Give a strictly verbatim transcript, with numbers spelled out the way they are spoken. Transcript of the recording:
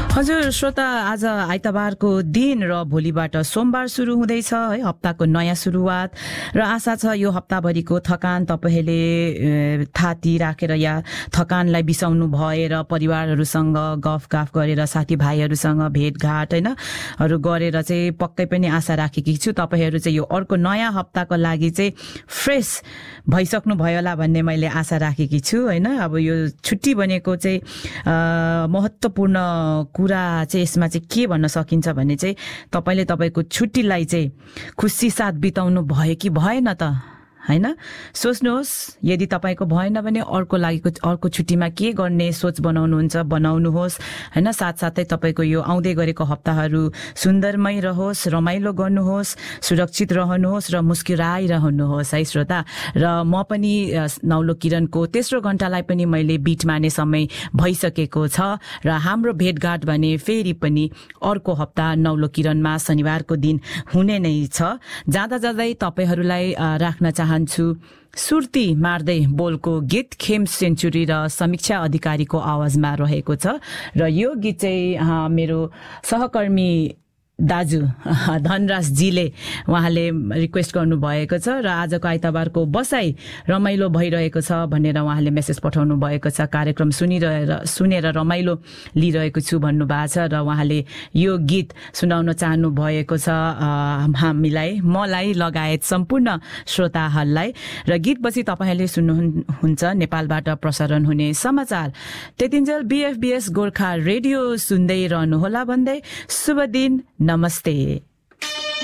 हजुर श्रोता, आज आइतबारको दिन र भोलिबाट सोमबार सुरु हुँदैछ है, हप्ताको नयाँ सुरुवात। र आशा छ यो हप्ताभरिको थकान तपाईहरूले थाती राखेर या थकानलाई बिसाउनु भएर परिवारहरूसँग गफगाफ गरेर साथीभाइहरूसँग भेटघाट हैन हरू गरेर चाहिँ पक्कै पनि आशा राखेकी छु तपाईहरू चाहिँ यो अर्को नयाँ हप्ताको लागि चाहिँ फ्रेश भइसक्नु भयो होला भन्ने मैले आशा राखेकी छु हैन। अब यो छुट्टी भनेको चाहिँ महत्त्वपूर्ण कुरा चाहिँ यसमा चाहिँ के भन्न सकिन्छ भने चाहिँ तपाईले तपाईको छुट्टीलाई चाहिँ खुसी साथ बिताउनु भयो कि भएन त हैन। सोच्नुहोस्, यदि तपाईको भएन भने अर्को लागेको अर्को छुट्टीमा के गर्ने सोच बनाउनुहुन्छ बनाउनुहोस् हैन। साथसाथै तपाईको यो आउँदै गरेको हप्ताहरू सुन्दरमय रहोस्, रमाइलो गर्नुहोस्, सुरक्षित रहनुहोस् र मुस्कुराइरहनुहोस् है श्रोता। र म पनि नौलो किरणको तेस्रो घण्टालाई पनि मैले बिट मार्ने समय भइसकेको छ र हाम्रो भेटघाट भने फेरि पनि अर्को हप्ता नौलो किरणमा शनिबारको दिन हुने नै छ। जाँदा जाँदै तपाईहरूलाई राख्न चाहन्छु सुर्ती मार्दै बोलको गीत खेम सेन्चुरी र समीक्षा अधिकारीको आवाजमा रहेको छ। र यो गीत चाहिँ मेरो सहकर्मी दाजु धनराज जीले उहाँले रिक्वेस्ट गर्नु भएको छ र आजको आइतबारको बसाई रमाइलो भइरहेको छ भनेर उहाँले मेसेज पठाउनु भएको छ। कार्यक्रम सुनिरहेर सुनेर रमाइलो लिइरहेको छु भन्नुभएको छ र उहाँले यो गीत सुनाउन चाहनु भएको छ हामीलाई, मलाई लगायत सम्पूर्ण श्रोताहरूलाई। र गीतपछि तपाईहरूले सुन्नुहुन्छ नेपालबाट प्रसारण हुने समाचार। त्यतिन्जेल बीएफबीएस गोर्खा रेडियो सुन्दै रहनुहोला भन्दै शुभ दिन, नमस्ते।